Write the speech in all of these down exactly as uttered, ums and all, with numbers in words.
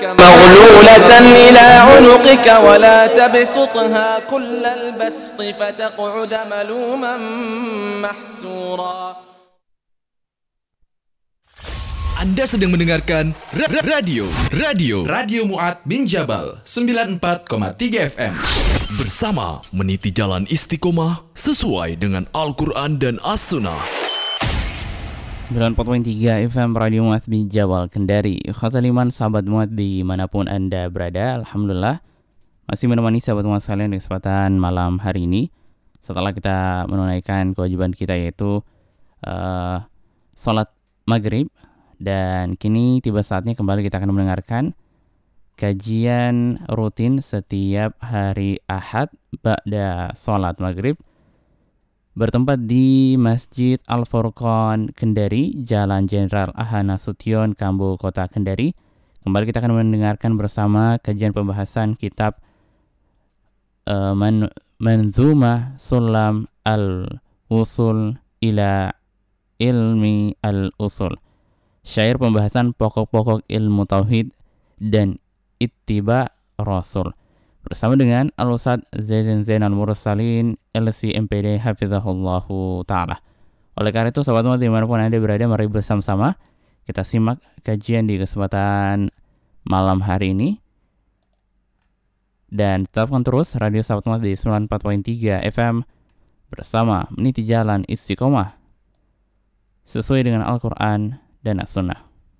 مغلولة إلى عنقك ولا تبسطها كل البسط فتقعد ملوما محسورا. Anda sedang mendengarkan ra- ra- radio radio Radio Mu'ad bin Jabal sembilan puluh empat koma tiga F M bersama meniti jalan istiqomah sesuai dengan Al-Quran dan As-Sunnah. sembilan puluh empat koma tiga F M Radio Mu'ad bin Jabal Kendari. Ikhwatal iman, sahabat Mu'ad dimanapun Anda berada, alhamdulillah masih menemani sahabat Mu'ad sekalian di kesempatan malam hari ini. Setelah kita menunaikan kewajiban kita yaitu uh, sholat maghrib, dan kini tiba saatnya kembali kita akan mendengarkan kajian rutin setiap hari Ahad ba'da sholat maghrib, bertempat di Masjid Al-Furqan Kendari, Jalan Jenderal Aha Nasution, Kambo, Kota Kendari. Kembali kita akan mendengarkan bersama kajian pembahasan kitab uh, Man- Manzumah Sulam Al-Usul ila Ilmi Al-Usul, syair pembahasan pokok-pokok ilmu tauhid dan ittiba Rasul, bersama dengan Al-Ustadz Zain Zainal Mursalin L C M P D Hafizahullahu Ta'ala. Oleh karena itu, sahabat Mu'ad dimanapun Anda berada, mari bersama-sama kita simak kajian di kesempatan malam hari ini. Dan tetapkan terus radio sahabat Mu'ad di sembilan puluh empat koma tiga F M bersama meniti jalan istiqomah sesuai dengan Al-Quran dan As-Sunnah.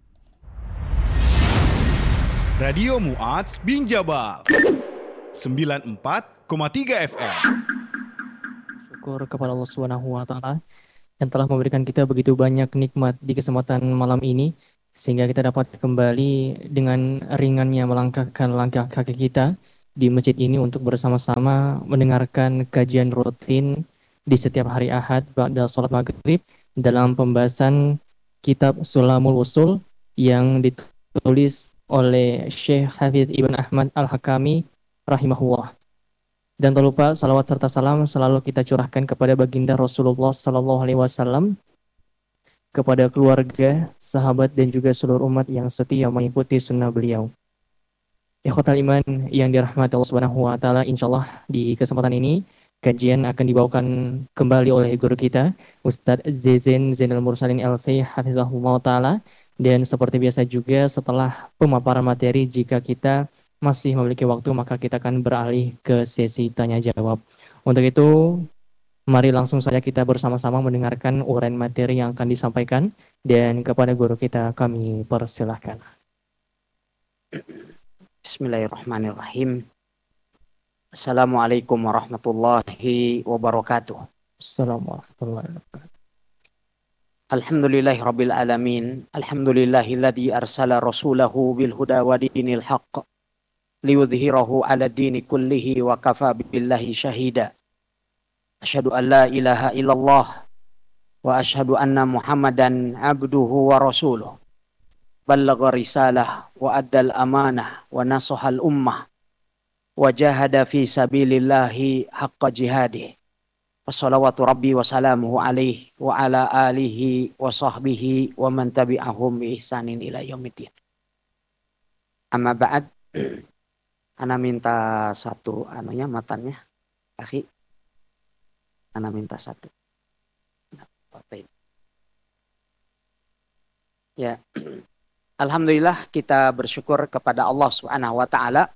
Radio Mu'ad bin Jabal sembilan puluh empat koma tiga F M. Syukur kepada Allah Subhanahu wa taala yang telah memberikan kita begitu banyak nikmat di kesempatan malam ini, sehingga kita dapat kembali dengan ringannya melangkahkan langkah kaki kita di masjid ini untuk bersama-sama mendengarkan kajian rutin di setiap hari Ahad ba'da salat maghrib dalam pembahasan kitab Sulamul Usul yang ditulis oleh Syekh Hafidz Ibn Ahmad Al-Hakami rahimahullah. Dan tak lupa salawat serta salam selalu kita curahkan kepada baginda Rasulullah sallallahu alaihi wasallam, kepada keluarga, sahabat dan juga seluruh umat yang setia mengikuti sunnah beliau. Ikhwatal iman yang dirahmati Allah Subhanahu wa taala, insyaallah di kesempatan ini kajian akan dibawakan kembali oleh guru kita Ustadz Zain Zainal Mursalin L C Hafizahullah Ta'ala. Dan seperti biasa juga setelah pemaparan materi, jika kita masih memiliki waktu maka kita akan beralih ke sesi tanya jawab. Untuk itu mari langsung saja kita bersama-sama mendengarkan uraian materi yang akan disampaikan, dan kepada guru kita kami persilahkan. Bismillahirrahmanirrahim. Assalamualaikum warahmatullahi wabarakatuh. Assalamualaikum warahmatullahi wabarakatuh. Alhamdulillahi rabbil alamin. Alhamdulillahilladzi arsala rasulahu bil huda wa dinil haqq liyudhhirahu 'ala dini kullihi wa kafa billahi syahida. Asyhadu an la ilaha illallah wa asyhadu anna Muhammadan abduhu wa rasuluh. Ballagha risalah wa addal amanah wa nasahal ummah wa jahada fi sabilillahi haqqa jihadih. Wassalawatu rabbi wa salamuhu alaihi wa ala alihi wa sahbihi wa man tabi'ahum bi ihsanin ila yaumiddin. Amma ba'd, ana minta satu anunya matanya, akhi. Ana minta satu. Ya. Alhamdulillah kita bersyukur kepada Allah Subhanahu wa taala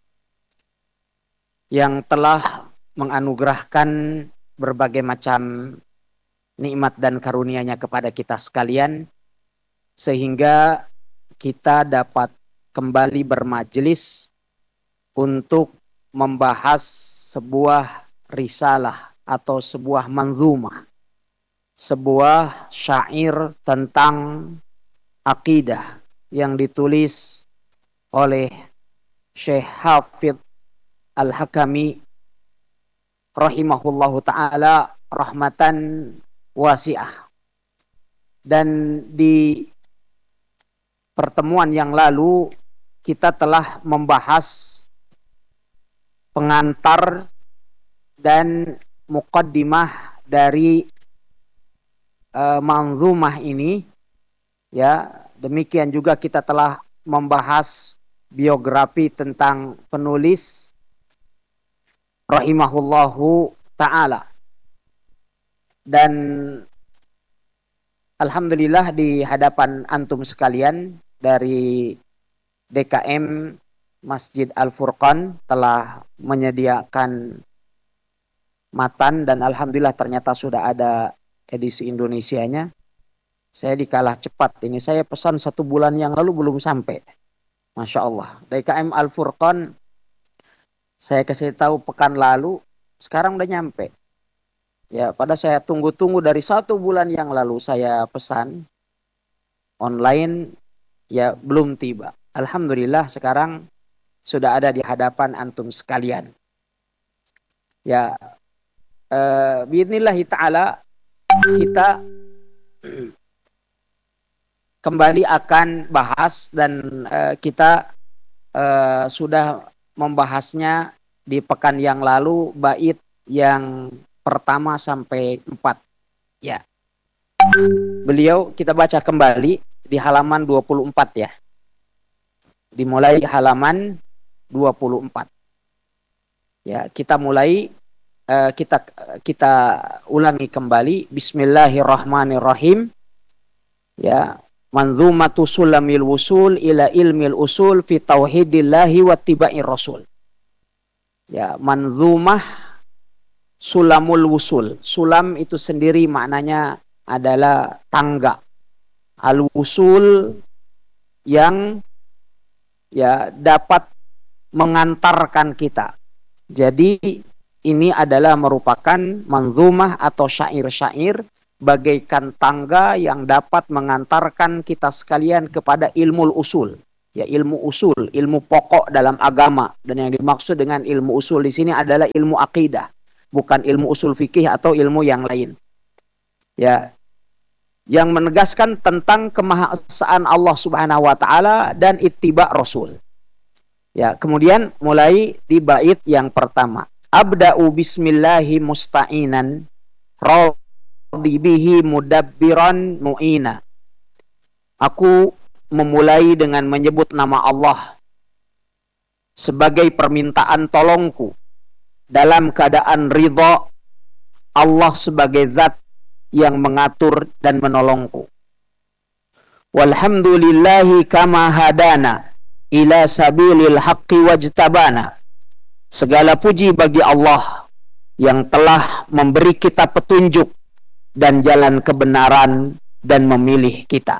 yang telah menganugerahkan berbagai macam nikmat dan karunia-Nya kepada kita sekalian, sehingga kita dapat kembali bermajelis untuk membahas sebuah risalah atau sebuah manzumah, sebuah syair tentang akidah yang ditulis oleh Syekh Hafidz Al-Hakami rahimahullahu ta'ala rahmatan wasi'ah. Dan di pertemuan yang lalu kita telah membahas pengantar dan muqaddimah dari uh, manzumah ini, ya. Demikian juga kita telah membahas biografi tentang penulis rahimahullahu ta'ala. Dan alhamdulillah di hadapan antum sekalian dari D K M Masjid Al-Furqan telah menyediakan matan, dan alhamdulillah ternyata sudah ada edisi Indonesianya. Saya dikalah cepat. Ini saya pesan satu bulan yang lalu belum sampai. Masya Allah. D K M Al-Furqan saya kasih tahu pekan lalu, sekarang udah nyampe. Ya, pada saya tunggu-tunggu dari satu bulan yang lalu saya pesan online, ya belum tiba. Alhamdulillah sekarang sudah ada di hadapan antum sekalian. Ya, uh, biidnillahi ta'ala kita kembali akan bahas, dan uh, kita uh, sudah membahasnya di pekan yang lalu, bait yang pertama sampai empat. Ya. Beliau kita baca kembali di halaman dua puluh empat ya. Dimulai halaman dua puluh empat. Ya, kita mulai uh, kita kita ulangi kembali. Bismillahirrahmanirrahim. Ya, Manzumatu Sulamil Wusul ila ilmil usul fi tauhidillahi wa tibai rasul. Ya, manzumah Sulamul Wusul. Sulam itu sendiri maknanya adalah tangga. Al-Wusul yang ya dapat mengantarkan kita. Jadi ini adalah merupakan manzumah atau syair-syair bagaikan tangga yang dapat mengantarkan kita sekalian kepada ilmu usul. Ya, ilmu usul, ilmu pokok dalam agama. Dan yang dimaksud dengan ilmu usul di sini adalah ilmu akidah, bukan ilmu usul fikih atau ilmu yang lain. Ya, yang menegaskan tentang kemahasaan Allah Subhanahu wa taala dan ittiba Rasul. Ya, kemudian mulai di bait yang pertama. Abda'u bismillahi musta'inan radhi bihi mudabbiran mu'ina. Aku memulai dengan menyebut nama Allah sebagai permintaan tolongku dalam keadaan ridha Allah sebagai zat yang mengatur dan menolongku. Walhamdulillahi kama hadana ila sabilil haqqi wajtabana. Segala puji bagi Allah yang telah memberi kita petunjuk dan jalan kebenaran dan memilih kita.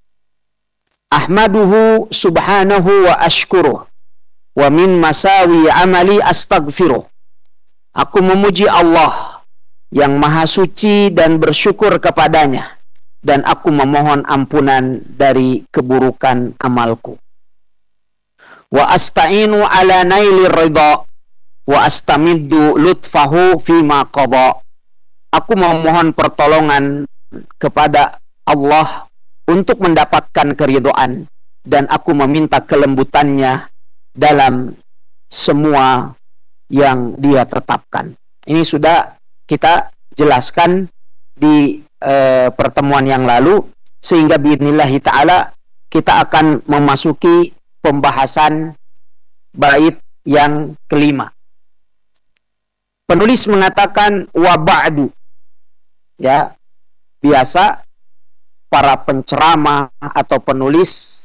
Ahmaduhu subhanahu wa ashkuruh wa min masawi amali astaghfiruh. Aku memuji Allah yang maha suci dan bersyukur kepadanya, dan aku memohon ampunan dari keburukan amalku. Wa asta'inu ala nailir ridha wa astamiddu lutfahu fima qada. Aku memohon pertolongan kepada Allah untuk mendapatkan keridhaan, dan aku meminta kelembutannya dalam semua yang Dia tetapkan. Ini sudah kita jelaskan di eh, pertemuan yang lalu, sehingga biidnillahi ta'ala kita akan memasuki pembahasan bait yang kelima. Penulis mengatakan wa ba'du. Ya, biasa para penceramah atau penulis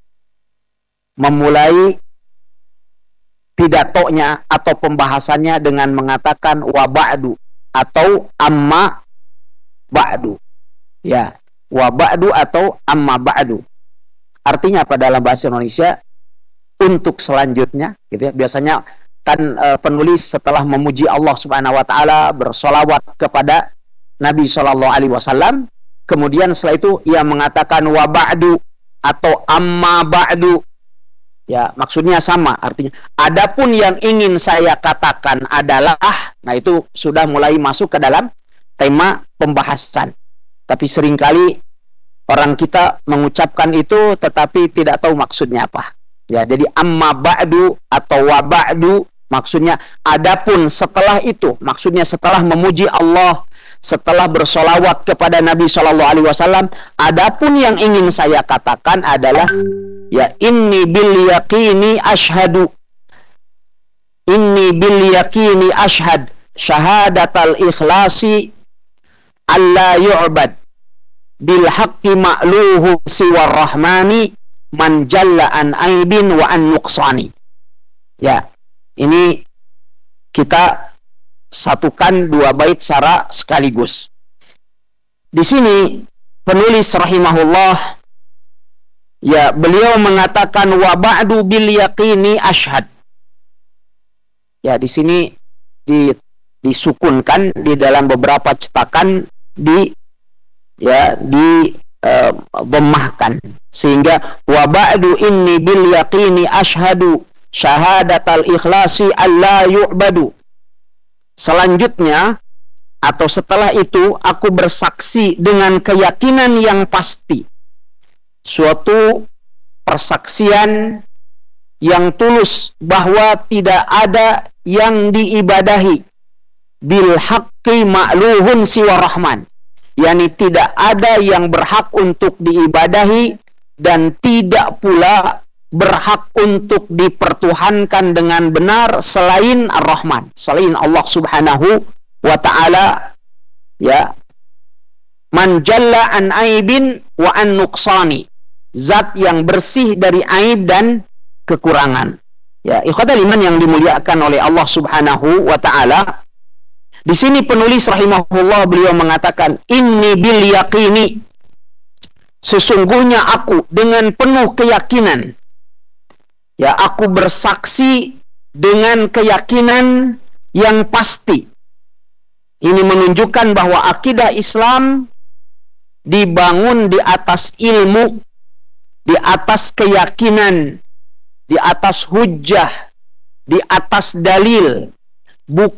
memulai pidatonya atau pembahasannya dengan mengatakan wa ba'du atau amma ba'du. Ya, wa ba'du atau amma ba'du. Artinya apa dalam bahasa Indonesia? Untuk selanjutnya, gitu ya. Biasanya kan e, penulis setelah memuji Allah Subhanahu wa taala bersolawat kepada Nabi Shallallahu alaihi wasallam, kemudian setelah itu ia mengatakan wa ba'du atau amma ba'du. Ya, maksudnya sama, artinya adapun yang ingin saya katakan adalah, nah itu sudah mulai masuk ke dalam tema pembahasan. Tapi seringkali orang kita mengucapkan itu tetapi tidak tahu maksudnya apa. Ya, jadi amma ba'du atau wa ba'du maksudnya adapun setelah itu, maksudnya setelah memuji Allah, setelah bersolawat kepada Nabi Shallallahu Alaihi Wasallam. Adapun yang ingin saya katakan adalah ya inni bil yaqini ashhadu, inni bil yaqini ashhad syahadatal ikhlasi alla yu'bad bil haqqi ma'luhu siwar rahmani man jalla an aibin wa an nuqsani. Ya, ini kita satukan dua bait secara sekaligus. Di sini penulis rahimahullah, ya, beliau mengatakan wa ba'du bil yaqini ashhad. Ya, di sini di, disukunkan di dalam beberapa cetakan di ya di uh, bemahkan, sehingga wa ba'du inni bil yaqini ashhadu syahadatal ikhlasi alla yu'badu. Selanjutnya atau setelah itu aku bersaksi dengan keyakinan yang pasti, suatu persaksian yang tulus bahwa tidak ada yang diibadahi bil haqqi ma'luhun siwa rahman, yakni tidak ada yang berhak untuk diibadahi dan tidak pula berhak untuk dipertuhankan dengan benar selain Ar-Rahman, selain Allah Subhanahu wa ta'ala. Ya, man jalla an aibin wa an nuqsani, zat yang bersih dari aib dan kekurangan. Ya, ikhwatal iman yang dimuliakan oleh Allah Subhanahu wa ta'ala, di sini penulis rahimahullah beliau mengatakan inni bil yaqini, sesungguhnya aku dengan penuh keyakinan, ya, aku bersaksi dengan keyakinan yang pasti. Ini menunjukkan bahwa akidah Islam dibangun di atas ilmu, di atas keyakinan, di atas hujjah, di atas dalil, bukan